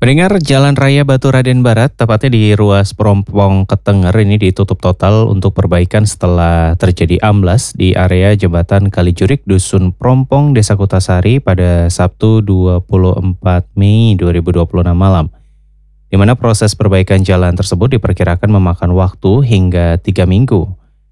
Pendengar, Jalan Raya Baturaden Barat, tepatnya di ruas Perompong Ketenger ini ditutup total untuk perbaikan setelah terjadi amblas di area jembatan Kalijurik, Dusun Prompong, Desa Kutasari pada Sabtu 24 Mei 2026 malam. Di mana proses perbaikan jalan tersebut diperkirakan memakan waktu hingga 3 minggu.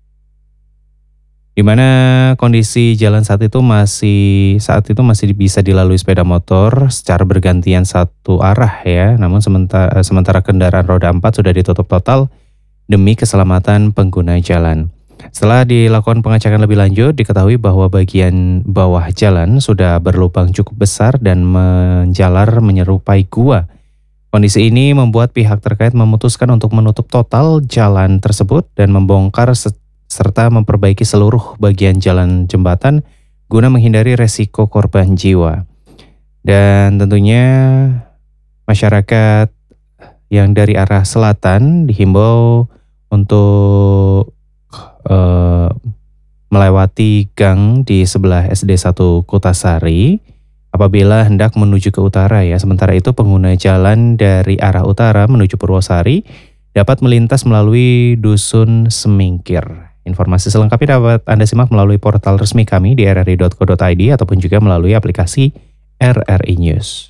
Di mana kondisi jalan saat itu masih bisa dilalui sepeda motor secara bergantian satu arah ya. Namun sementara kendaraan roda 4 sudah ditutup total demi keselamatan pengguna jalan. Setelah dilakukan pengecekan lebih lanjut, diketahui bahwa bagian bawah jalan sudah berlubang cukup besar dan menjalar menyerupai gua. Kondisi ini membuat pihak terkait memutuskan untuk menutup total jalan tersebut dan membongkar serta memperbaiki seluruh bagian jalan jembatan guna menghindari resiko korban jiwa. Dan tentunya masyarakat yang dari arah selatan dihimbau untuk eh, melewati gang di sebelah SD 1 Kutasari apabila hendak menuju ke utara ya. Sementara itu pengguna jalan dari arah utara menuju Purwosari dapat melintas melalui Dusun Semingkir. Informasi selengkapnya dapat Anda simak melalui portal resmi kami di rri.co.id ataupun juga melalui aplikasi RRI News.